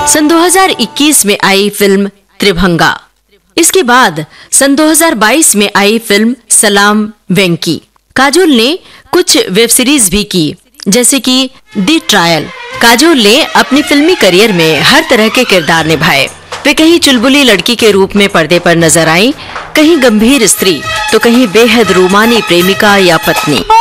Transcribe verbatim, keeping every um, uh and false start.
सन दो हज़ार इक्कीस में आई फिल्म त्रिभंगा। इसके बाद सन दो हज़ार बाईस में आई फिल्म सलाम वेंकी। काजोल ने कुछ वेब सीरीज भी की, जैसे कि दी ट्रायल। काजोल ने अपनी फिल्मी करियर में हर तरह के किरदार निभाए। वे कहीं चुलबुली लड़की के रूप में पर्दे पर नजर आईं, कहीं गंभीर स्त्री, तो कहीं बेहद रोमानी प्रेमिका या पत्नी।